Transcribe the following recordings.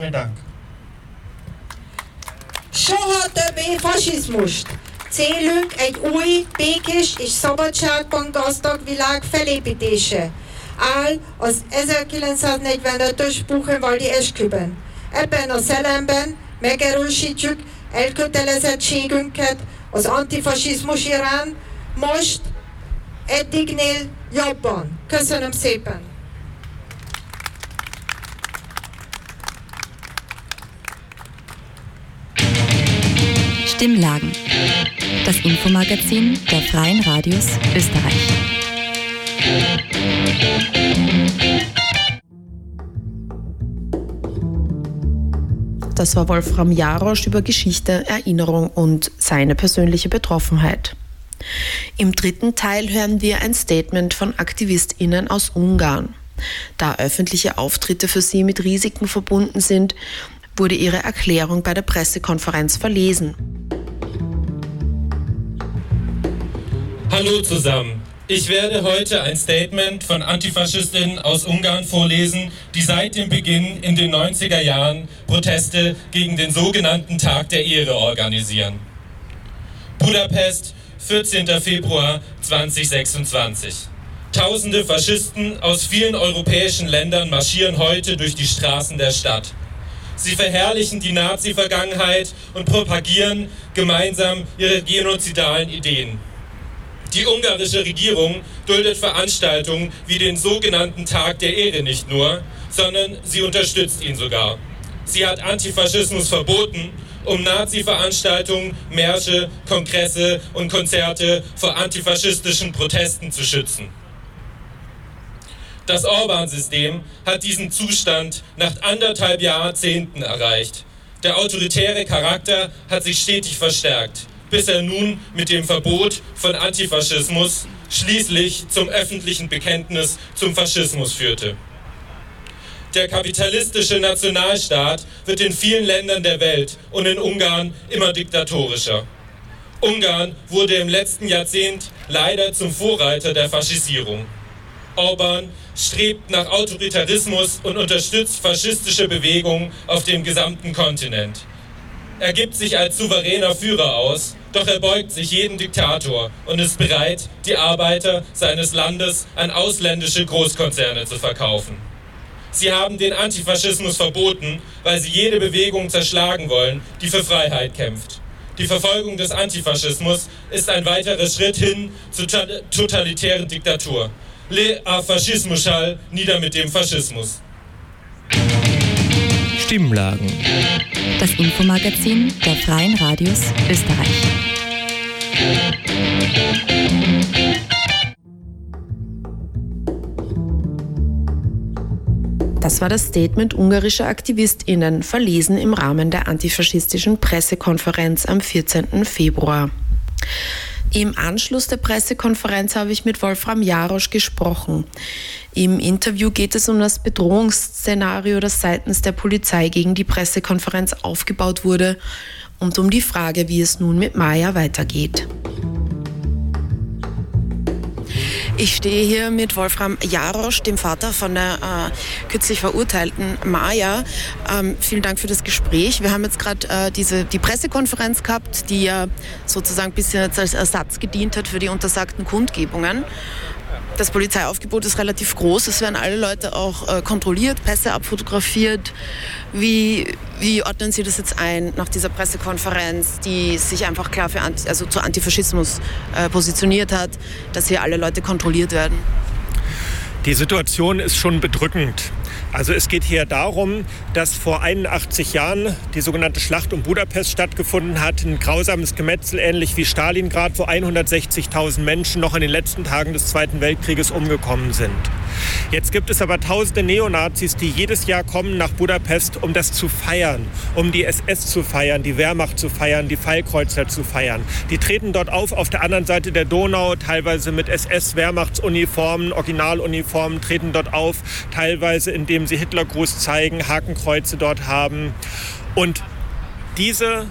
Vielen Dank. Soha többé fasizmust! Célünk egy új, békés és szabadságban gazdag világ felépítése, áll az 1945-ös Buchenwaldi esküben. Ebben a szellemben megerősítjük elkötelezettségünket az antifasizmus iránt, most eddignél jobban. Köszönöm szépen! Stimmlagen. Das Infomagazin der Freien Radios Österreich. Das war Wolfram Jarosch über Geschichte, Erinnerung und seine persönliche Betroffenheit. Im dritten Teil hören wir ein Statement von AktivistInnen aus Ungarn. Da öffentliche Auftritte für sie mit Risiken verbunden sind, wurde ihre Erklärung bei der Pressekonferenz verlesen. Hallo zusammen. Ich werde heute ein Statement von Antifaschistinnen aus Ungarn vorlesen, die seit dem Beginn in den 90er Jahren Proteste gegen den sogenannten Tag der Ehre organisieren. Budapest, 14. Februar 2026. Tausende Faschisten aus vielen europäischen Ländern marschieren heute durch die Straßen der Stadt. Sie verherrlichen die Nazi-Vergangenheit und propagieren gemeinsam ihre genozidalen Ideen. Die ungarische Regierung duldet Veranstaltungen wie den sogenannten Tag der Ehre nicht nur, sondern sie unterstützt ihn sogar. Sie hat Antifaschismus verboten, um Nazi-Veranstaltungen, Märsche, Kongresse und Konzerte vor antifaschistischen Protesten zu schützen. Das Orban-System hat diesen Zustand nach 1,5 Jahrzehnten erreicht. Der autoritäre Charakter hat sich stetig verstärkt, bis er nun mit dem Verbot von Antifaschismus schließlich zum öffentlichen Bekenntnis zum Faschismus führte. Der kapitalistische Nationalstaat wird in vielen Ländern der Welt und in Ungarn immer diktatorischer. Ungarn wurde im letzten Jahrzehnt leider zum Vorreiter der Faschisierung. Orban strebt nach Autoritarismus und unterstützt faschistische Bewegungen auf dem gesamten Kontinent. Er gibt sich als souveräner Führer aus, doch er beugt sich jedem Diktator und ist bereit, die Arbeiter seines Landes an ausländische Großkonzerne zu verkaufen. Sie haben den Antifaschismus verboten, weil sie jede Bewegung zerschlagen wollen, die für Freiheit kämpft. Die Verfolgung des Antifaschismus ist ein weiterer Schritt hin zur totalitären Diktatur. Le a Faschismuschal, nieder mit dem Faschismus. Stimmlagen. Das Infomagazin der Freien Radios Österreich. Das war das Statement ungarischer AktivistInnen, verlesen im Rahmen der antifaschistischen Pressekonferenz am 14. Februar. Im Anschluss der Pressekonferenz habe ich mit Wolfram Jarosch gesprochen. Im Interview geht es um das Bedrohungsszenario, das seitens der Polizei gegen die Pressekonferenz aufgebaut wurde, und um die Frage, wie es nun mit Maja weitergeht. Ich stehe hier mit Wolfram Jarosch, dem Vater von der kürzlich verurteilten Maja. Vielen Dank für das Gespräch. Wir haben jetzt gerade die Pressekonferenz gehabt, die ja sozusagen ein bisschen als Ersatz gedient hat für die untersagten Kundgebungen. Das Polizeiaufgebot ist relativ groß. Es werden alle Leute auch kontrolliert, Pässe abfotografiert. Wie ordnen Sie das jetzt ein nach dieser Pressekonferenz, die sich einfach klar zu Antifaschismus positioniert hat, dass hier alle Leute kontrolliert werden? Die Situation ist schon bedrückend. Also es geht hier darum, dass vor 81 Jahren die sogenannte Schlacht um Budapest stattgefunden hat. Ein grausames Gemetzel, ähnlich wie Stalingrad, wo 160.000 Menschen noch in den letzten Tagen des Zweiten Weltkrieges umgekommen sind. Jetzt gibt es aber tausende Neonazis, die jedes Jahr kommen nach Budapest, um das zu feiern, um die SS zu feiern, die Wehrmacht zu feiern, die Fallkreuzer zu feiern. Die treten dort auf der anderen Seite der Donau, teilweise mit SS-Wehrmachtsuniformen, Originaluniformen, treten dort auf, teilweise indem sie Hitlergruß zeigen, Hakenkreuze dort haben. Und diese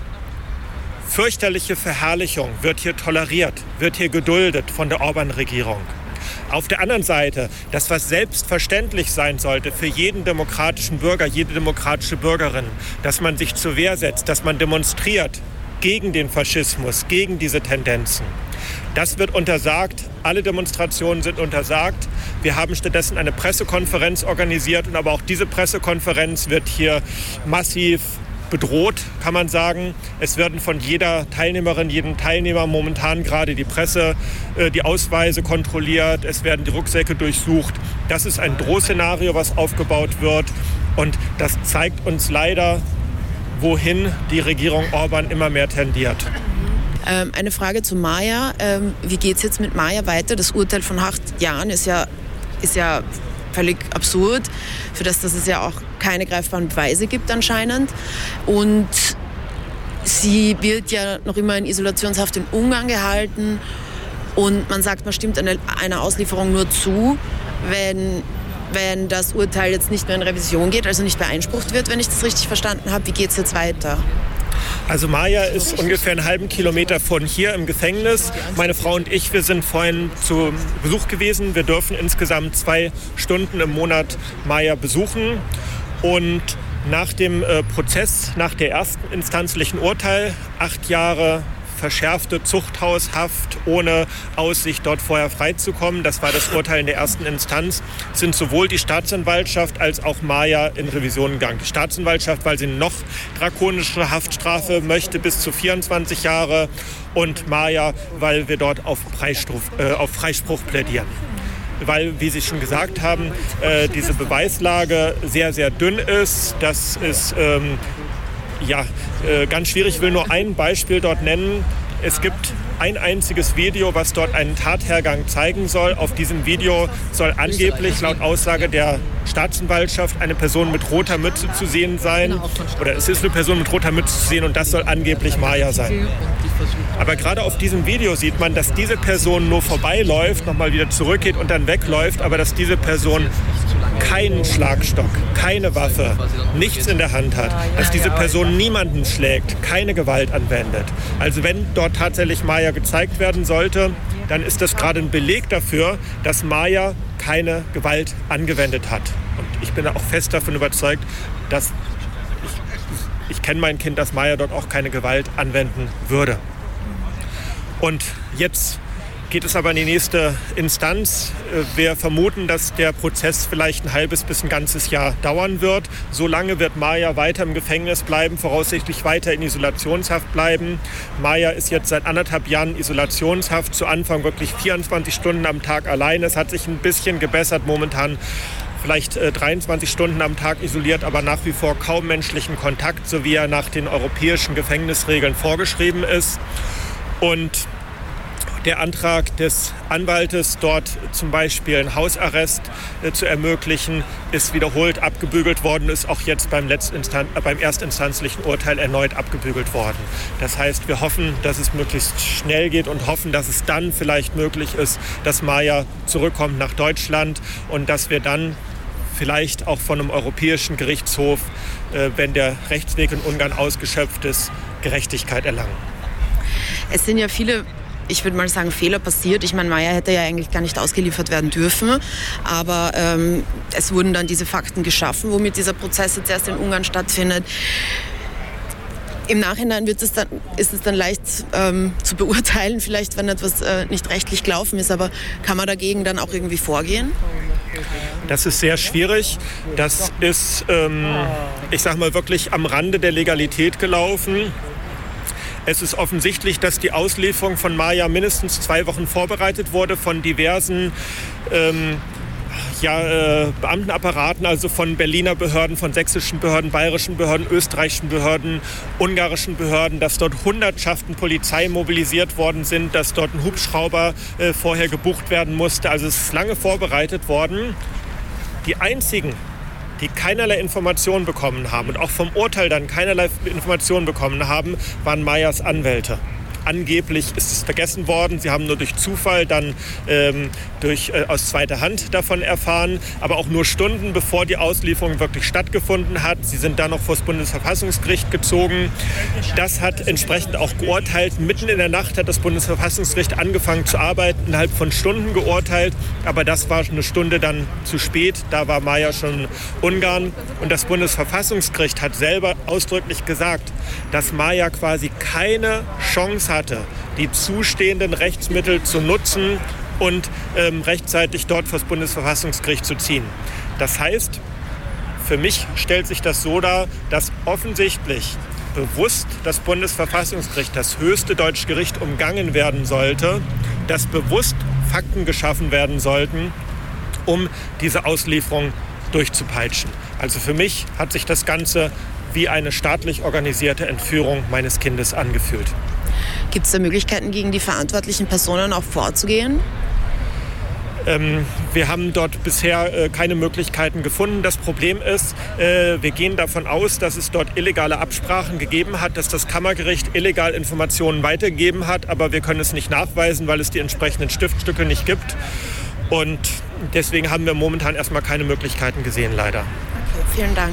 fürchterliche Verherrlichung wird hier toleriert, wird hier geduldet von der Orban-Regierung. Auf der anderen Seite, das, was selbstverständlich sein sollte für jeden demokratischen Bürger, jede demokratische Bürgerin, dass man sich zur Wehr setzt, dass man demonstriert gegen den Faschismus, gegen diese Tendenzen. Das wird untersagt. Alle Demonstrationen sind untersagt. Wir haben stattdessen eine Pressekonferenz organisiert und aber auch diese Pressekonferenz wird hier massiv bedroht, kann man sagen. Es werden von jeder Teilnehmerin, jedem Teilnehmer momentan gerade die Presse, die Ausweise kontrolliert. Es werden die Rucksäcke durchsucht. Das ist ein Drohszenario, was aufgebaut wird. Und das zeigt uns leider, wohin die Regierung Orban immer mehr tendiert. Eine Frage zu Maja. Wie geht es jetzt mit Maja weiter? Das Urteil von 8 Jahren ist ja völlig absurd, für das es ja auch keine greifbaren Beweise gibt anscheinend. Und sie wird ja noch immer in Isolationshaft in Ungarn gehalten. Und man sagt, man stimmt einer Auslieferung nur zu, wenn das Urteil jetzt nicht mehr in Revision geht, also nicht beeinsprucht wird, wenn ich das richtig verstanden habe. Wie geht es jetzt weiter? Also Maja ist ungefähr einen halben Kilometer von hier im Gefängnis. Meine Frau und ich, wir sind vorhin zu Besuch gewesen. Wir dürfen insgesamt 2 Stunden im Monat Maja besuchen. Und nach dem Prozess, nach der ersten instanzlichen Urteil, 8 Jahre verschärfte Zuchthaushaft ohne Aussicht, dort vorher freizukommen. Das war das Urteil in der ersten Instanz. Sind sowohl die Staatsanwaltschaft als auch Maja in Revision gegangen. Die Staatsanwaltschaft, weil sie noch drakonische Haftstrafe möchte, bis zu 24 Jahre. Und Maja, weil wir dort auf Freispruch plädieren. Weil, wie Sie schon gesagt haben, diese Beweislage sehr, sehr dünn ist. Das ist ganz schwierig. Ich will nur ein Beispiel dort nennen. Es gibt ein einziges Video, was dort einen Tathergang zeigen soll. Auf diesem Video soll angeblich laut Aussage der Staatsanwaltschaft eine Person mit roter Mütze zu sehen sein. Oder es ist eine Person mit roter Mütze zu sehen und das soll angeblich Maja sein. Aber gerade auf diesem Video sieht man, dass diese Person nur vorbeiläuft, nochmal wieder zurückgeht und dann wegläuft, aber dass diese Person keinen Schlagstock, keine Waffe, nichts in der Hand hat, dass diese Person niemanden schlägt, keine Gewalt anwendet. Also wenn dort tatsächlich Maja gezeigt werden sollte, dann ist das gerade ein Beleg dafür, dass Maja keine Gewalt angewendet hat. Und ich bin auch fest davon überzeugt, dass ich kenne mein Kind, dass Maja dort auch keine Gewalt anwenden würde. Und jetzt geht es aber in die nächste Instanz. Wir vermuten, dass der Prozess vielleicht ein halbes bis ein ganzes Jahr dauern wird. So lange wird Maja weiter im Gefängnis bleiben, voraussichtlich weiter in Isolationshaft bleiben. Maja ist jetzt seit 1,5 Jahren in Isolationshaft, zu Anfang wirklich 24 Stunden am Tag allein. Es hat sich ein bisschen gebessert, momentan vielleicht 23 Stunden am Tag isoliert, aber nach wie vor kaum menschlichen Kontakt, so wie er nach den europäischen Gefängnisregeln vorgeschrieben ist. Und der Antrag des Anwaltes, dort zum Beispiel einen Hausarrest zu ermöglichen, ist wiederholt abgebügelt worden, ist auch jetzt beim erstinstanzlichen Urteil erneut abgebügelt worden. Das heißt, wir hoffen, dass es möglichst schnell geht und hoffen, dass es dann vielleicht möglich ist, dass Maja zurückkommt nach Deutschland und dass wir dann vielleicht auch von einem europäischen Gerichtshof, wenn der Rechtsweg in Ungarn ausgeschöpft ist, Gerechtigkeit erlangen. Es sind ja viele, ich würde mal sagen, Fehler passiert. Ich meine, Maja hätte ja eigentlich gar nicht ausgeliefert werden dürfen, aber es wurden dann diese Fakten geschaffen, womit dieser Prozess jetzt erst in Ungarn stattfindet. Im Nachhinein ist es dann leicht zu beurteilen, vielleicht wenn etwas nicht rechtlich gelaufen ist, aber kann man dagegen dann auch irgendwie vorgehen? Das ist sehr schwierig. Das ist, ich sag mal, wirklich am Rande der Legalität gelaufen. Es ist offensichtlich, dass die Auslieferung von Maja mindestens 2 Wochen vorbereitet wurde von diversen Beamtenapparaten, also von Berliner Behörden, von sächsischen Behörden, bayerischen Behörden, österreichischen Behörden, ungarischen Behörden, dass dort Hundertschaften Polizei mobilisiert worden sind, dass dort ein Hubschrauber vorher gebucht werden musste. Also es ist lange vorbereitet worden. Die einzigen, die keinerlei Informationen bekommen haben und auch vom Urteil dann keinerlei Informationen bekommen haben, waren Majas Anwälte. Angeblich ist es vergessen worden. Sie haben nur durch Zufall dann aus zweiter Hand davon erfahren, aber auch nur Stunden bevor die Auslieferung wirklich stattgefunden hat. Sie sind dann noch vor das Bundesverfassungsgericht gezogen. Das hat entsprechend auch geurteilt. Mitten in der Nacht hat das Bundesverfassungsgericht angefangen zu arbeiten, innerhalb von Stunden geurteilt, aber das war eine Stunde dann zu spät. Da war Maya schon in Ungarn und das Bundesverfassungsgericht hat selber ausdrücklich gesagt, dass Maya quasi keine Chance hatte, die zustehenden Rechtsmittel zu nutzen und rechtzeitig dort vor das Bundesverfassungsgericht zu ziehen. Das heißt, für mich stellt sich das so dar, dass offensichtlich bewusst das Bundesverfassungsgericht, das höchste deutsche Gericht, umgangen werden sollte, dass bewusst Fakten geschaffen werden sollten, um diese Auslieferung durchzupeitschen. Also für mich hat sich das Ganze wie eine staatlich organisierte Entführung meines Kindes angefühlt. Gibt es da Möglichkeiten, gegen die verantwortlichen Personen auch vorzugehen? Wir haben dort bisher keine Möglichkeiten gefunden. Das Problem ist, wir gehen davon aus, dass es dort illegale Absprachen gegeben hat, dass das Kammergericht illegal Informationen weitergegeben hat, aber wir können es nicht nachweisen, weil es die entsprechenden Stiftstücke nicht gibt. Und deswegen haben wir momentan erstmal keine Möglichkeiten gesehen, leider. Okay, vielen Dank.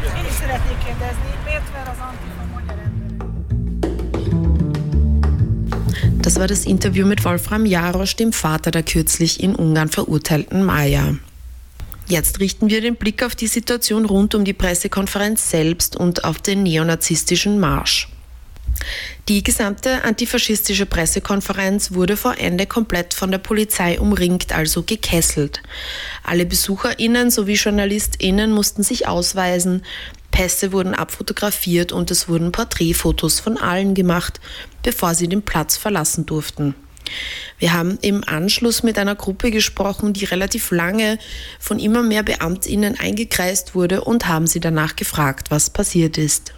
Das war das Interview mit Wolfram Jarosch, dem Vater der kürzlich in Ungarn verurteilten Maya. Jetzt richten wir den Blick auf die Situation rund um die Pressekonferenz selbst und auf den neonazistischen Marsch. Die gesamte antifaschistische Pressekonferenz wurde vor Ende komplett von der Polizei umringt, also gekesselt. Alle BesucherInnen sowie JournalistInnen mussten sich ausweisen, Pässe wurden abfotografiert und es wurden Porträtfotos von allen gemacht, bevor sie den Platz verlassen durften. Wir haben im Anschluss mit einer Gruppe gesprochen, die relativ lange von immer mehr BeamtInnen eingekreist wurde und haben sie danach gefragt, was passiert ist.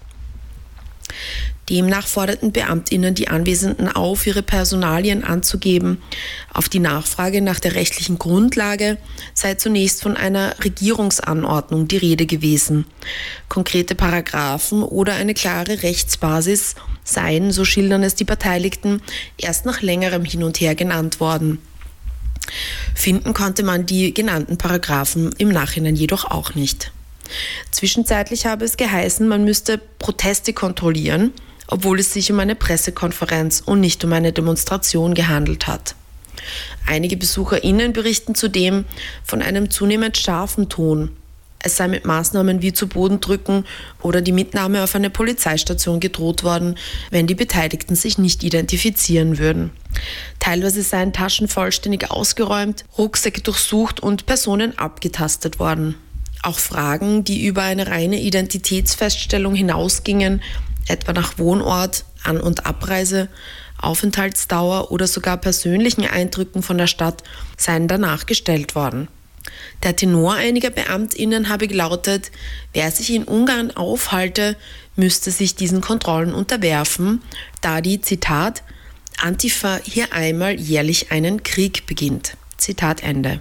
Demnach forderten BeamtInnen die Anwesenden auf, ihre Personalien anzugeben. Auf die Nachfrage nach der rechtlichen Grundlage sei zunächst von einer Regierungsanordnung die Rede gewesen. Konkrete Paragraphen oder eine klare Rechtsbasis seien, so schildern es die Beteiligten, erst nach längerem Hin und Her genannt worden. Finden konnte man die genannten Paragraphen im Nachhinein jedoch auch nicht. Zwischenzeitlich habe es geheißen, man müsste Proteste kontrollieren, obwohl es sich um eine Pressekonferenz und nicht um eine Demonstration gehandelt hat. Einige BesucherInnen berichten zudem von einem zunehmend scharfen Ton. Es sei mit Maßnahmen wie zu Boden drücken oder die Mitnahme auf eine Polizeistation gedroht worden, wenn die Beteiligten sich nicht identifizieren würden. Teilweise seien Taschen vollständig ausgeräumt, Rucksäcke durchsucht und Personen abgetastet worden. Auch Fragen, die über eine reine Identitätsfeststellung hinausgingen, etwa nach Wohnort, An- und Abreise, Aufenthaltsdauer oder sogar persönlichen Eindrücken von der Stadt, seien danach gestellt worden. Der Tenor einiger BeamtInnen habe gelautet, wer sich in Ungarn aufhalte, müsste sich diesen Kontrollen unterwerfen, da die, Zitat, Antifa hier einmal jährlich einen Krieg beginnt. Zitat Ende.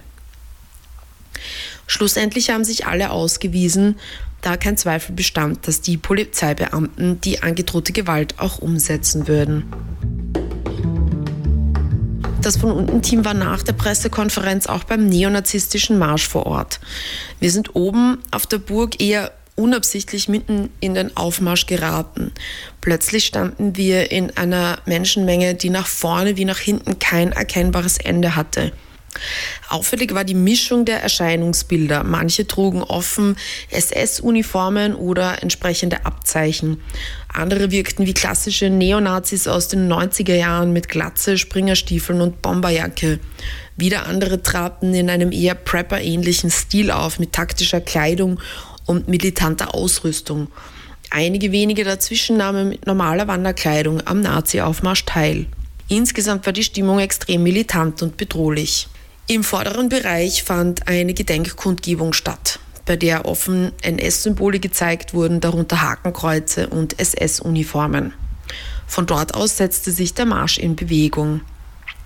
Schlussendlich haben sich alle ausgewiesen, da kein Zweifel bestand, dass die Polizeibeamten die angedrohte Gewalt auch umsetzen würden. Das von unten-Team war nach der Pressekonferenz auch beim neonazistischen Marsch vor Ort. Wir sind oben auf der Burg eher unabsichtlich mitten in den Aufmarsch geraten. Plötzlich standen wir in einer Menschenmenge, die nach vorne wie nach hinten kein erkennbares Ende hatte. Auffällig war die Mischung der Erscheinungsbilder. Manche trugen offen SS-Uniformen oder entsprechende Abzeichen. Andere wirkten wie klassische Neonazis aus den 90er Jahren mit Glatze, Springerstiefeln und Bomberjacke. Wieder andere traten in einem eher Prepper-ähnlichen Stil auf, mit taktischer Kleidung und militanter Ausrüstung. Einige wenige dazwischen nahmen mit normaler Wanderkleidung am Nazi-Aufmarsch teil. Insgesamt war die Stimmung extrem militant und bedrohlich. Im vorderen Bereich fand eine Gedenkkundgebung statt, bei der offen NS-Symbole gezeigt wurden, darunter Hakenkreuze und SS-Uniformen. Von dort aus setzte sich der Marsch in Bewegung.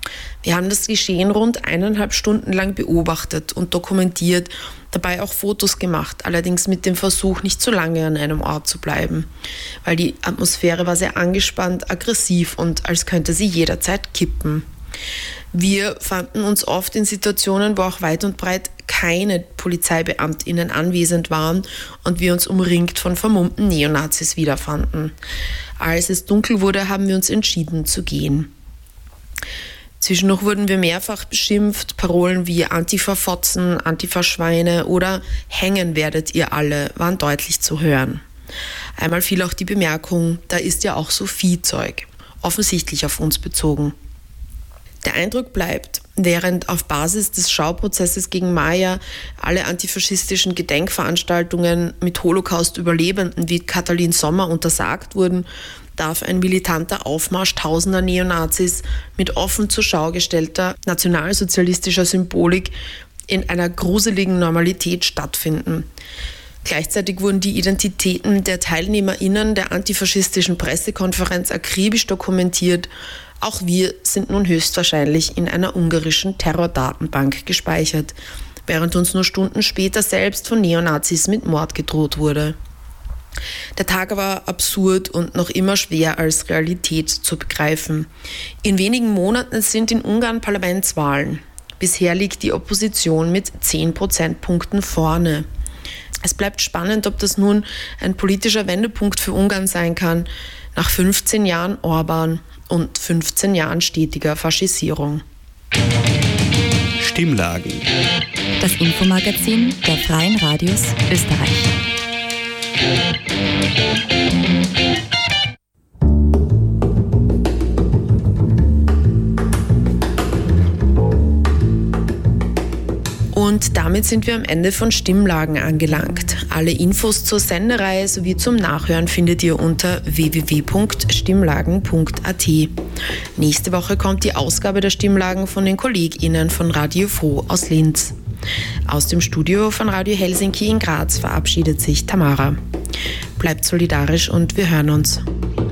Wir haben das Geschehen rund 1,5 Stunden lang beobachtet und dokumentiert, dabei auch Fotos gemacht, allerdings mit dem Versuch, nicht zu lange an einem Ort zu bleiben, weil die Atmosphäre war sehr angespannt, aggressiv und als könnte sie jederzeit kippen. Wir fanden uns oft in Situationen, wo auch weit und breit keine PolizeibeamtInnen anwesend waren und wir uns umringt von vermummten Neonazis wiederfanden. Als es dunkel wurde, haben wir uns entschieden zu gehen. Zwischendurch wurden wir mehrfach beschimpft, Parolen wie Antifa-Fotzen, Antifa-Schweine oder Hängen werdet ihr alle waren deutlich zu hören. Einmal fiel auch die Bemerkung, da ist ja auch so Viehzeug, offensichtlich auf uns bezogen. Der Eindruck bleibt, während auf Basis des Schauprozesses gegen Maja alle antifaschistischen Gedenkveranstaltungen mit Holocaust-Überlebenden wie Katalin Sommer untersagt wurden, darf ein militanter Aufmarsch tausender Neonazis mit offen zur Schau gestellter nationalsozialistischer Symbolik in einer gruseligen Normalität stattfinden. Gleichzeitig wurden die Identitäten der TeilnehmerInnen der antifaschistischen Pressekonferenz akribisch dokumentiert. Auch wir sind nun höchstwahrscheinlich in einer ungarischen Terrordatenbank gespeichert, während uns nur Stunden später selbst von Neonazis mit Mord gedroht wurde. Der Tag war absurd und noch immer schwer als Realität zu begreifen. In wenigen Monaten sind in Ungarn Parlamentswahlen. Bisher liegt die Opposition mit 10 Prozentpunkten vorne. Es bleibt spannend, ob das nun ein politischer Wendepunkt für Ungarn sein kann, nach 15 Jahren Orban und 15 Jahren stetiger Faschisierung. Stimmlagen. Das Infomagazin der Freien Radios Österreich. Und damit sind wir am Ende von Stimmlagen angelangt. Alle Infos zur Sendereihe sowie zum Nachhören findet ihr unter www.stimmlagen.at. Nächste Woche kommt die Ausgabe der Stimmlagen von den KollegInnen von Radio Froh aus Linz. Aus dem Studio von Radio Helsinki in Graz verabschiedet sich Tamara. Bleibt solidarisch und wir hören uns.